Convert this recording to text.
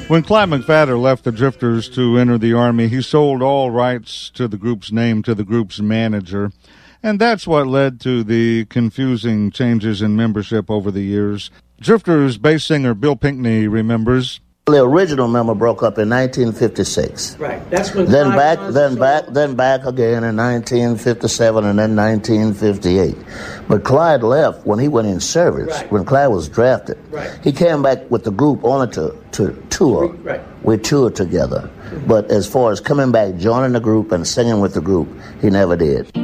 When Clyde McPhatter left the Drifters to enter the Army, he sold all rights to the group's name to the group's manager, and that's what led to the confusing changes in membership over the years. Drifters bass singer Bill Pinkney remembers, the original member broke up in 1956. Right. That's when. Then back again in 1957 and then 1958. But Clyde left when he went in service. Right. When Clyde was drafted, right. He came back with the group only to tour. Right. We toured together. But as far as coming back, joining the group, and singing with the group, he never did.